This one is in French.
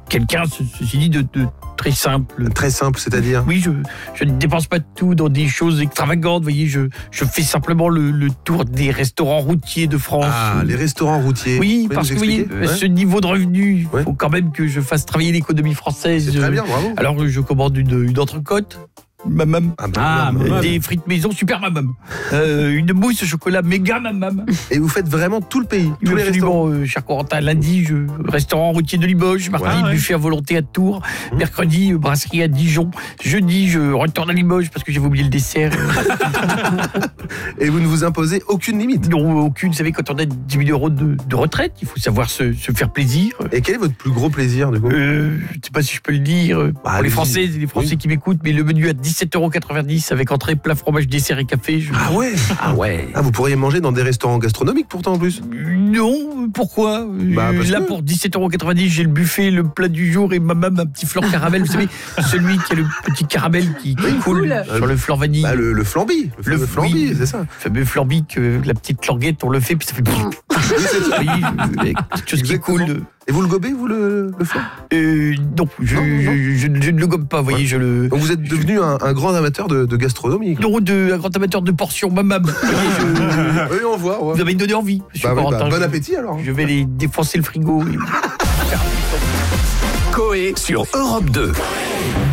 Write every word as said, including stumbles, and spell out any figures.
quelqu'un, ce- ceci dit, de, de très simple. Très simple, c'est-à-dire? Oui, je, je ne dépense pas tout dans des choses extravagantes. Vous voyez, je, je fais simplement le, le tour des restaurants routiers de France. Ah, les restaurants routiers. Oui, Vous pouvez parce que nous vous voyez, expliquer? Ouais. ce niveau de revenu, il Ouais. faut quand même que je fasse travailler l'économie française. C'est très bien, bravo. Alors, je commande une, une entrecôte. Mamam. Ah, bah, Ah, non, mais- mamam. Des frites maison super mamam. Euh, une mousse au chocolat méga mamam. Et vous faites vraiment tout le pays, tous les restaurants. Absolument, euh, cher Corentin, lundi, je, restaurant routier de Limoges, mardi, Ouais, ouais. buffet à volonté à Tours, Mmh. mercredi, euh, brasserie à Dijon, jeudi, je retourne à Limoges parce que j'avais oublié le dessert. Et vous ne vous imposez aucune limite. Non, aucune, vous savez, quand on a dix mille euros de, de retraite, il faut savoir se, se faire plaisir. Et quel est votre plus gros plaisir, du coup? Euh, je ne sais pas si je peux le dire euh, pour allez-y. les Français, les Français Oui. qui m'écoutent, mais le menu à dix-sept euros quatre-vingt-dix avec entrée, plat, fromage, dessert et café. Je... Ah ouais. Ah ouais. Ah, vous pourriez manger dans des restaurants gastronomiques pourtant en plus. Non, pourquoi Bah, Euh, parce Là, que- pour dix-sept euros quatre-vingt-dix, j'ai le buffet, le plat du jour et ma maman, un petit flan caramel. Vous savez, celui qui a le petit caramel qui, qui coule cool. sur le flan vanille. Bah, le, le flambi, le, Le fameux flambi, oui. c'est ça. Le fameux flambi que la petite languette, on le fait, puis ça fait... Oui, c'est ça. Oui, avec quelque chose qui Exactement. coule. Et vous le gobez, vous, le, le flan? Euh, non, je, Non, non. je- je- je ne le gomme pas, vous voyez, je le... Donc vous êtes devenu un, un grand amateur de, de gastronomie. quoi. Non, de, un grand amateur de portions, mamam. Vous voyez, je- Oui, on voit. on voit. Vous avez donné envie, monsieur Bah oui, bah, Corentin. bon Je- appétit alors. Je vais les défoncer le frigo. Coé sur Europe deux.